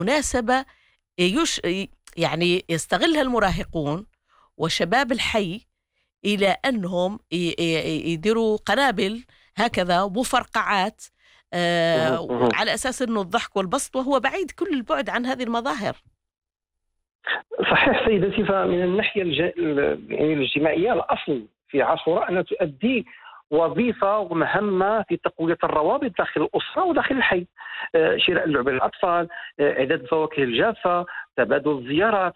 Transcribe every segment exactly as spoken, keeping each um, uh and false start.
مناسبة يش يعني يستغلها المراهقون وشباب الحي إلى أنهم ي ي يديروا قنابل هكذا ومفرقعات اهم، آآ اهم. على أساس إنه الضحك والبسط، وهو بعيد كل البُعد عن هذه المظاهر. صحيح سيدتي. فمن الناحية الج ال يعني الاجتماعية، الأصل في عاشوراء أنها تؤدي وظيفة ومهمة في تقوية الروابط داخل الأسرة وداخل الحي. آآ شراء اللعب للأطفال، آآ إعداد الفواكه الجافة، تبادل الزيارات،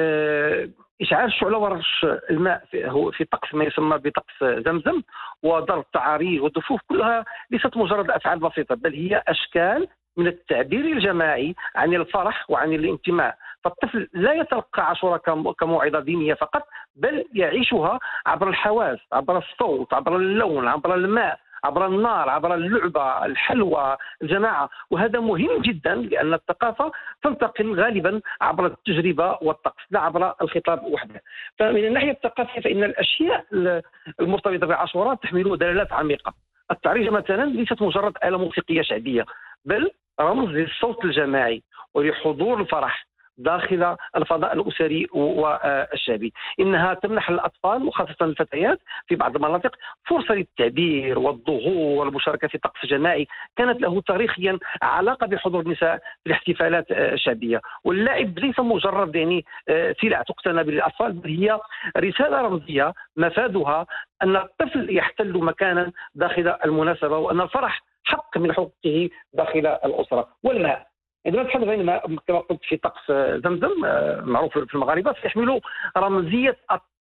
آآ إشعال شعلة ورش الماء في هو في طقس ما يسمى بطقس زمزم، وضرب التعاريج والدفوف، كلها ليست مجرد أفعال بسيطة، بل هي أشكال من التعبير الجماعي عن الفرح وعن الانتماء. فالطفل لا يتلقى عاشوراء كم- كموعظة دينية فقط، بل يعيشها عبر الحواس، عبر الصوت، عبر اللون، عبر الماء، عبر النار، عبر اللعبة، الحلوى، الجماعة. وهذا مهم جدا لأن الثقافة تنتقل غالبا عبر التجربة والطقس، لا عبر الخطاب وحده. فمن الناحية الثقافية فإن الأشياء المرتبطة بعاشوراء تحمل دلالات عميقة. التعريجة مثلا ليست مجرد آلة موسيقية شعبية، بل رمز للصوت الجماعي ولحضور الفرح داخل الفضاء الأسري والشعبي. إنها تمنح الأطفال وخاصة الفتيات في بعض المناطق فرصة للتعبير والظهور والمشاركة في طقس جماعي كانت له تاريخيا علاقة بحضور النساء في الاحتفالات الشعبية. واللعب ليس مجرد يعني سلعة تقتنى بالأطفال، بل هي رسالة رمزية مفادها أن الطفل يحتل مكانا داخل المناسبة، وأن الفرح حق من حقوقه داخل الأسرة. والماء، عندما نتحدث عن الماء كما قلت في طقس زمزم معروف في المغاربة، يحمل رمزية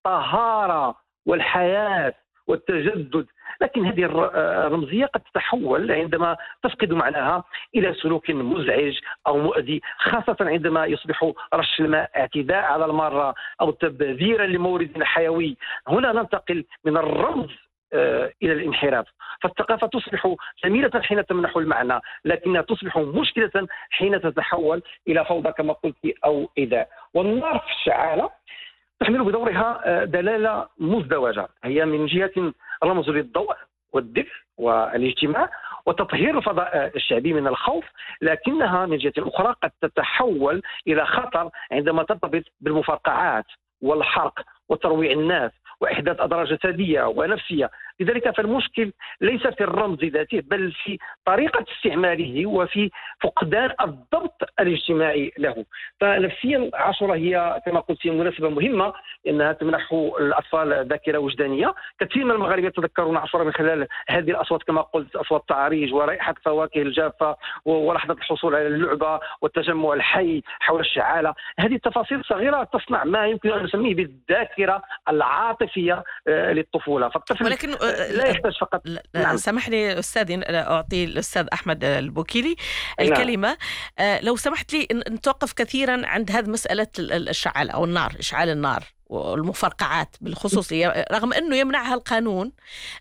الطهارة والحياة والتجدد. لكن هذه الرمزية قد تتحول عندما تفقد معناها إلى سلوك مزعج أو مؤذي، خاصة عندما يصبح رش الماء اعتداء على المارة أو تبذيرا لمورد حيوي. هنا ننتقل من الرمز إلى الانحراف. فالثقافة تصبح جميلة حين تمنح المعنى، لكنها تصبح مشكلة حين تتحول إلى فوضى كما قلت أو إيذاء. والنار في الشعالة تحمل بدورها دلالة مزدوجة، هي من جهة رمز للضوء والدفء والاجتماع وتطهير الفضاء الشعبي من الخوف، لكنها من جهة أخرى قد تتحول إلى خطر عندما ترتبط بالمفرقعات والحرق وترويع الناس وإحداث أضرار جسدية ونفسية. لذلك فالمشكل ليس في الرمز ذاته، بل في طريقة استعماله وفي فقدان الضبط الاجتماعي له. فنفسيا عاشوراء هي كما قلت مناسبة مهمة لأنها تمنح الأطفال ذاكرة وجدانية. كثير من المغاربة يتذكرون عاشوراء من خلال هذه الأصوات كما قلت، أصوات التعاريج ورائحة الفواكه الجافة ولحظة الحصول على اللعبة والتجمع الحي حول الشعالة. هذه التفاصيل الصغيرة تصنع ما يمكن أن نسميه بالذاكرة العاطفية للطفولة. فالطفل ولكن لا يحتاج فقط. نعم. سمح لي أستاذي أعطي الأستاذ أحمد البوكيلي الكلمة. نعم. لو سمحت لي نتوقف كثيرا عند هذه مسألة الشعال أو النار، إشعال النار والمفرقعات بالخصوص، رغم أنه يمنعها القانون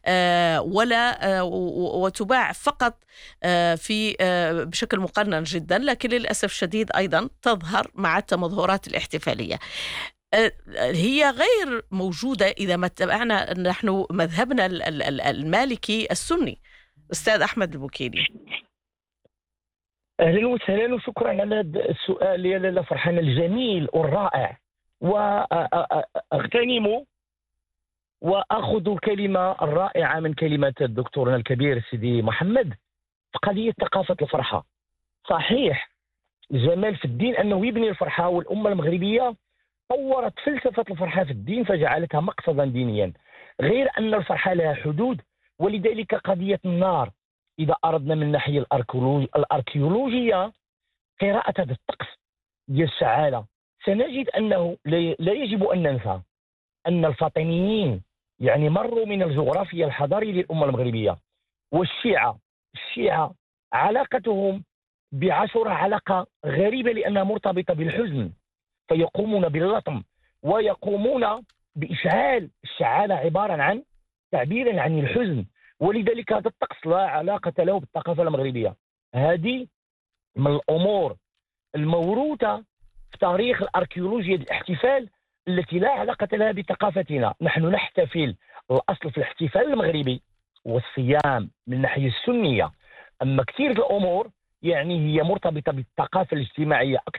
ولا وتباع فقط في بشكل مقنن جدا، لكن للأسف الشديد أيضا تظهر مع التمظهرات الاحتفالية. هي غير موجودة إذا ما اتبعنا نحن مذهبنا المالكي السني. أستاذ أحمد البوكيلي. أهلا وسهلا وشكرا على هذا السؤال يا لاله فرحان الجميل والرائع. وأغتنم وأخذ كلمة رائعة من كلمات دكتورنا الكبير سيدي محمد في قضية ثقافة الفرحة. صحيح الجمال في الدين أنه يبني الفرحة، والأمة المغربية طورت فلسفة الفرحة في الدين فجعلتها مقصدا دينيا، غير أن الفرحة لها حدود. ولذلك قضية النار إذا أردنا من الناحية الأركيولوجية قراءة هذا الطقس ديال الشعالة سنجد أنه لا يجب أن ننسى أن الفاطميين يعني مروا من الجغرافيا الحضارية للأمة المغربية. والشيعة الشيعة علاقتهم بعاشوراء علاقة غريبة لأنها مرتبطة بالحزن، فيقومون باللطم ويقومون بإشعال الشعالة عبارة عن تعبيرا عن الحزن. ولذلك هذا الطقس لا علاقة له بالثقافة المغربية. هذه من الأمور الموروثة في تاريخ الأركيولوجيا الاحتفال التي لا علاقة لها بثقافتنا. نحن نحتفل، الأصل في الاحتفال المغربي والصيام من الناحية السنية، أما كثير الأمور يعني هي مرتبطه بالثقافه الاجتماعيه